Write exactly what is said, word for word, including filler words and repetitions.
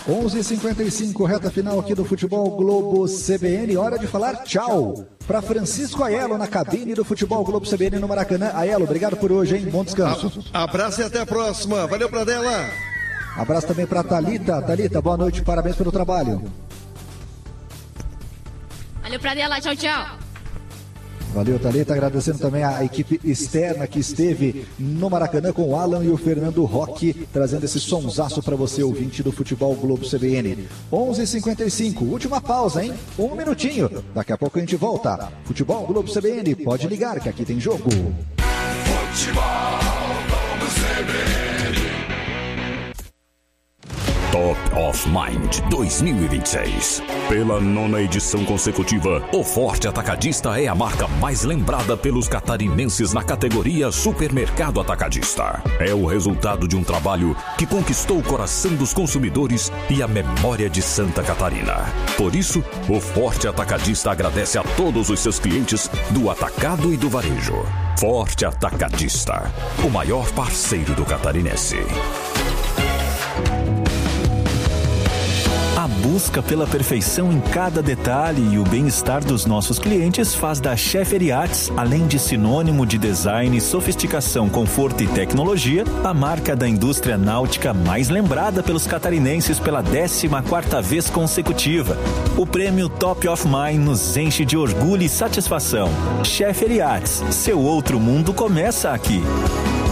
onze e cinquenta e cinco, reta final aqui do Futebol Globo C B N. Hora de falar tchau para Francisco Aiello na cabine do Futebol Globo C B N no Maracanã. Aiello, obrigado por hoje, hein? Bom descanso. Abraço e até a próxima. Valeu, Pradella. Abraço também para Thalita. Thalita, boa noite, parabéns pelo trabalho. Valeu, Pradella, tchau, tchau. Valeu, Thalita, agradecendo também a equipe externa que esteve no Maracanã com o Alan e o Fernando Roque, trazendo esse sonsaço para você, ouvinte do Futebol Globo C B N. onze e cinquenta e cinco, última pausa, hein? Um minutinho, daqui a pouco a gente volta. Futebol Globo C B N, pode ligar que aqui tem jogo. Futebol Globo C B N. Top of Mind dois mil e vinte e seis. Pela nona edição consecutiva, o Forte Atacadista é a marca mais lembrada pelos catarinenses na categoria Supermercado Atacadista. É o resultado de um trabalho que conquistou o coração dos consumidores e a memória de Santa Catarina. Por isso, o Forte Atacadista agradece a todos os seus clientes do atacado e do varejo. Forte Atacadista, o maior parceiro do catarinense. A busca pela perfeição em cada detalhe e o bem-estar dos nossos clientes faz da Scheffer Yachts, além de sinônimo de design, sofisticação, conforto e tecnologia, a marca da indústria náutica mais lembrada pelos catarinenses pela décima quarta vez consecutiva. O prêmio Top of Mind nos enche de orgulho e satisfação. Scheffer Yachts, seu outro mundo começa aqui.